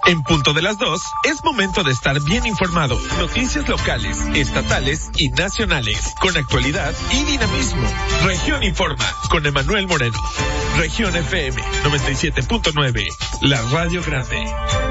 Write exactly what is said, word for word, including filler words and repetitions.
En punto de las dos, es momento de estar bien informado. Noticias locales, estatales y nacionales, con actualidad y dinamismo. Región Informa, con Emanuel Moreno. Región F M noventa y siete punto nueve, la radio grande.